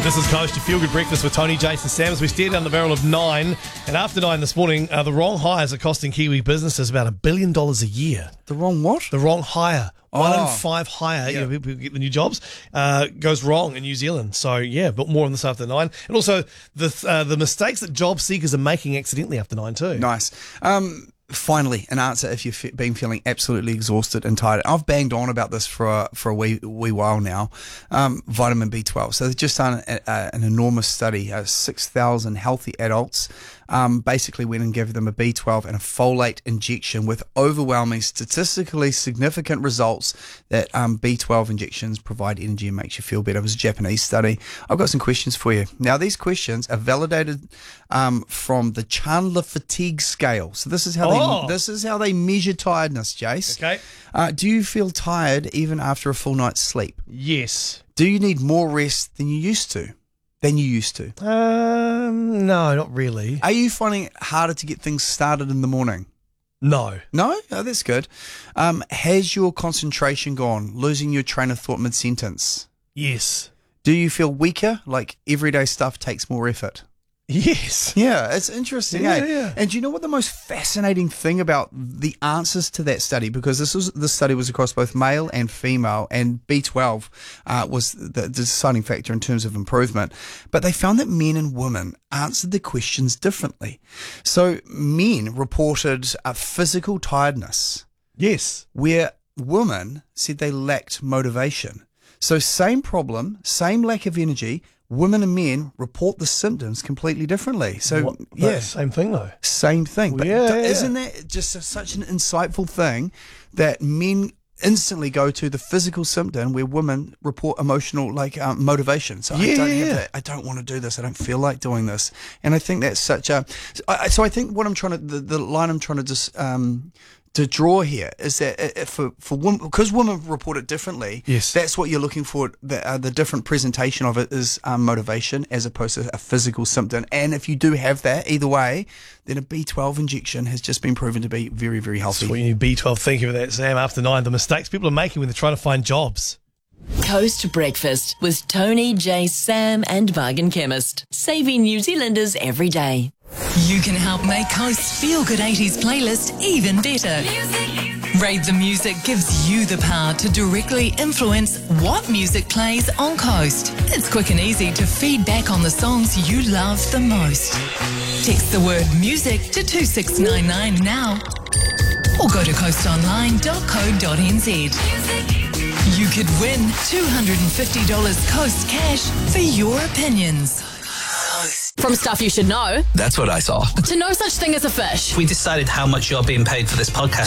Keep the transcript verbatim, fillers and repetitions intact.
This is Coast, your feel-good breakfast with Tony, Jason, Sam, as we stare down the barrel of nine. And after nine this morning, uh, the wrong hires are costing Kiwi businesses about a billion dollars a year. The wrong what? The wrong hire. One Oh. in five hire, Yeah. you know, people who get the new jobs, uh, goes wrong in New Zealand. So, yeah, but more on this after nine. And also the uh, the mistakes that job seekers are making accidentally after nine too. Nice. Um, finally, an answer if you've fe- been feeling absolutely exhausted and tired. I've banged on about this for a, for a wee, wee while now. Um, vitamin B twelve. So they've just done a, a, an enormous study. Uh, six thousand healthy adults um, basically went and gave them a B twelve and a folate injection with overwhelming, statistically significant results that um, B twelve injections provide energy and makes you feel better. It was a Japanese study. I've got some questions for you. Now, these questions are validated um, from the Chandler Fatigue Scale. So this is how Oh. they this is how they measure tiredness, Jace. Okay. Uh, do you feel tired even after a full night's sleep? Yes. Do you need more rest than you used to? Than you used to? Um, no, not really. Are you finding it harder to get things started in the morning? No. No? Oh, that's good. Um, has your concentration gone, losing your train of thought mid-sentence? Yes. Do you feel weaker, like everyday stuff takes more effort? Yes. Yeah, it's interesting, Yeah, eh? yeah. And do you know what the most fascinating thing about the answers to that study, because this was this study was across both male and female, and B twelve uh, was the, the deciding factor in terms of improvement, but they found that men and women answered the questions differently. So men reported a physical tiredness, Yes. where women said they lacked motivation. So same problem, same lack of energy. Women and men report the symptoms completely differently. So, What- yeah, that's the same thing though. same thing. But Yeah, d- yeah. isn't that just a, such an insightful thing that men instantly go to the physical symptom where women report emotional, like, um, motivation? So Yeah, I don't yeah, have yeah. that. I don't want to do this. I don't feel like doing this. And I think that's such a. So I, so I think what I'm trying to, the, the line I'm trying to just. Um, to draw here is that uh, for for women, because women report it differently. Yes. That's what you're looking for. The, uh, the different presentation of it is um, motivation as opposed to a physical symptom. And if you do have that, either way, then a B twelve injection has just been proven to be very, very That's healthy. what you need B twelve. Thank you for that, Sam. After nine, the mistakes people are making when they're trying to find jobs. Coast Breakfast with Tony, Jay, Sam and Bargain Chemist. Saving New Zealanders every day. You can help make Coast's Feel Good eighties playlist even better. Rate the Music gives you the power to directly influence what music plays on Coast. It's quick and easy to feed back on the songs you love the most. Text the word music to two six nine nine now or go to coast online dot co dot n z. You could win two hundred fifty dollars Coast cash for your opinions. From stuff you should know That's what I saw. to no such thing as a fish. We decided how much you're being paid for this podcast.